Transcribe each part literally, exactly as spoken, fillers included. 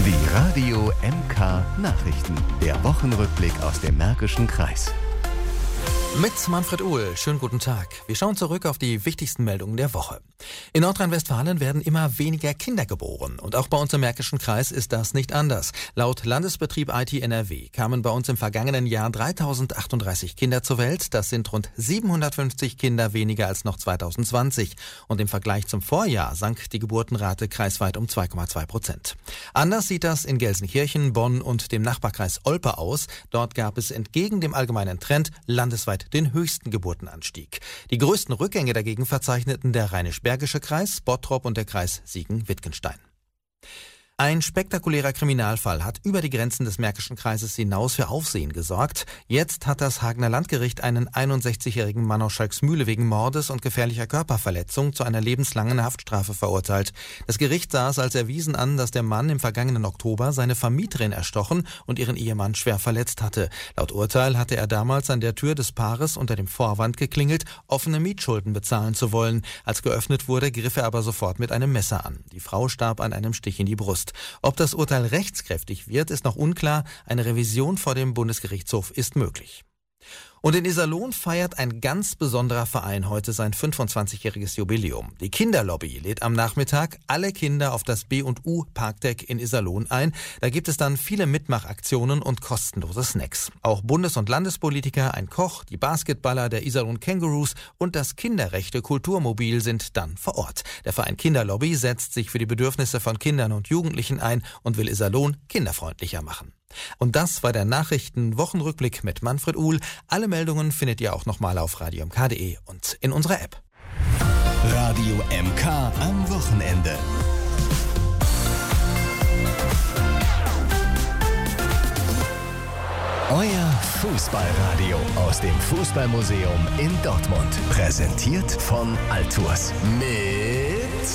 Die Radio M K Nachrichten. Der Wochenrückblick aus dem Märkischen Kreis. Mit Manfred Uhl, schönen guten Tag. Wir schauen zurück auf die wichtigsten Meldungen der Woche. In Nordrhein-Westfalen werden immer weniger Kinder geboren. Und auch bei uns im Märkischen Kreis ist das nicht anders. Laut Landesbetrieb I T N R W kamen bei uns im vergangenen Jahr dreitausendachtunddreißig Kinder zur Welt. Das sind rund siebenhundertfünfzig Kinder weniger als noch zweitausendzwanzig. Und im Vergleich zum Vorjahr sank die Geburtenrate kreisweit um zwei Komma zwei Prozent. Anders sieht das in Gelsenkirchen, Bonn und dem Nachbarkreis Olpe aus. Dort gab es entgegen dem allgemeinen Trend landesweit den höchsten Geburtenanstieg. Die größten Rückgänge dagegen verzeichneten der Rheinisch-Bergische Kreis, Bottrop und der Kreis Siegen-Wittgenstein. Ein spektakulärer Kriminalfall hat über die Grenzen des Märkischen Kreises hinaus für Aufsehen gesorgt. Jetzt hat das Hagener Landgericht einen einundsechzigjährigen Mann aus Schalksmühle wegen Mordes und gefährlicher Körperverletzung zu einer lebenslangen Haftstrafe verurteilt. Das Gericht sah es als erwiesen an, dass der Mann im vergangenen Oktober seine Vermieterin erstochen und ihren Ehemann schwer verletzt hatte. Laut Urteil hatte er damals an der Tür des Paares unter dem Vorwand geklingelt, offene Mietschulden bezahlen zu wollen. Als geöffnet wurde, griff er aber sofort mit einem Messer an. Die Frau starb an einem Stich in die Brust. Ob das Urteil rechtskräftig wird, ist noch unklar. Eine Revision vor dem Bundesgerichtshof ist möglich. Und in Iserlohn feiert ein ganz besonderer Verein heute sein fünfundzwanzigjähriges Jubiläum. Die Kinderlobby lädt am Nachmittag alle Kinder auf das B und U Parkdeck in Iserlohn ein. Da gibt es dann viele Mitmachaktionen und kostenlose Snacks. Auch Bundes- und Landespolitiker, ein Koch, die Basketballer der Iserlohn Kangaroos und das Kinderrechte Kulturmobil sind dann vor Ort. Der Verein Kinderlobby setzt sich für die Bedürfnisse von Kindern und Jugendlichen ein und will Iserlohn kinderfreundlicher machen. Und das war der Nachrichten-Wochenrückblick mit Manfred Uhl. Alle Meldungen findet ihr auch nochmal auf radio m k punkt de und in unserer App. Radio M K am Wochenende. Euer Fußballradio aus dem Fußballmuseum in Dortmund. Präsentiert von Altours. Mit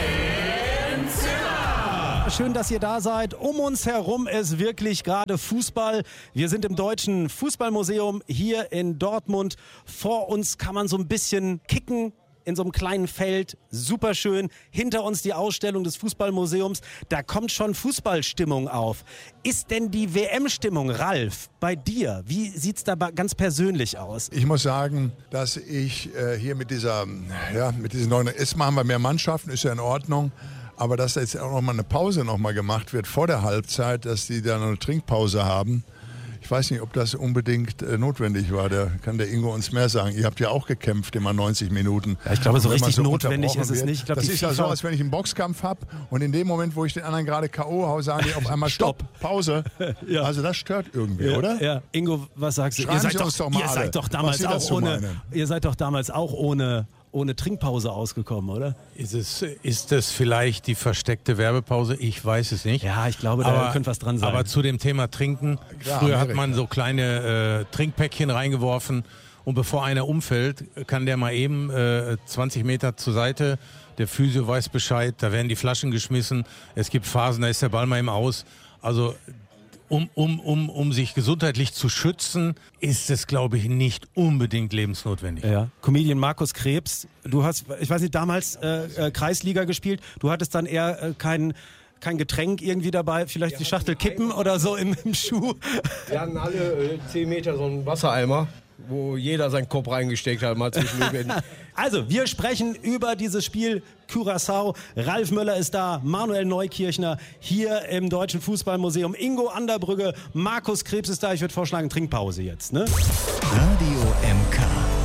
Kevin Zimmer. Schön, dass ihr da seid. Um uns herum ist wirklich gerade Fußball. Wir sind im Deutschen Fußballmuseum hier in Dortmund. Vor uns kann man so ein bisschen kicken. In so einem kleinen Feld, super schön. Hinter uns die Ausstellung des Fußballmuseums. Da kommt schon Fußballstimmung auf. Ist denn die W M-Stimmung, Ralf, bei dir? Wie sieht's da ganz persönlich aus? Ich muss sagen, dass ich äh, hier mit dieser, ja, mit diesen neuen, jetzt machen wir mehr Mannschaften, ist ja in Ordnung. Aber dass jetzt auch noch mal eine Pause noch mal gemacht wird vor der Halbzeit, dass die da noch eine Trinkpause haben. Ich weiß nicht, ob das unbedingt äh, notwendig war. Da kann der Ingo uns mehr sagen. Ihr habt ja auch gekämpft, immer neunzig Minuten. Ja, ich glaube, so richtig so notwendig ist es wird, nicht. Ich glaub, das die ist ja so, als wenn ich einen Boxkampf habe und in dem Moment, wo ich den anderen gerade K O haue, sagen die auf einmal Stopp, Pause. Ja. Also das stört irgendwie, ja, oder? Ja. Ingo, was sagst du? Schreiben Ihr seid Sie doch, uns doch mal ihr alle, seid doch damals auch ohne. Ihr seid doch damals auch ohne. ohne Trinkpause ausgekommen, oder? Ist es, ist es vielleicht die versteckte Werbepause? Ich weiß es nicht. Ja, ich glaube, da aber, könnte was dran sein. Aber zu dem Thema Trinken, ja, früher Amerika. hat man so kleine äh, Trinkpäckchen reingeworfen und bevor einer umfällt, kann der mal eben äh, zwanzig Meter zur Seite, der Physio weiß Bescheid, da werden die Flaschen geschmissen, es gibt Phasen, da ist der Ball mal eben aus. Also Um, um, um, um sich gesundheitlich zu schützen, ist es, glaube ich, nicht unbedingt lebensnotwendig. Ja. Comedian Markus Krebs, du hast, ich weiß nicht, damals äh, äh, Kreisliga gespielt, du hattest dann eher äh, kein, kein Getränk irgendwie dabei, vielleicht die Schachtel Kippen oder so im, im Schuh. Wir hatten alle äh, zehn Meter so einen Wassereimer, wo jeder seinen Kopf reingesteckt hat, mal zwischendurch. Also, wir sprechen über dieses Spiel Curaçao. Ralf Möller ist da, Manuel Neukirchner hier im Deutschen Fußballmuseum, Ingo Anderbrügge, Markus Krebs ist da. Ich würde vorschlagen, Trinkpause jetzt, ne? Radio M K.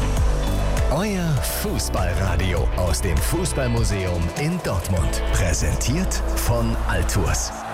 Euer Fußballradio aus dem Fußballmuseum in Dortmund. Präsentiert von Altours.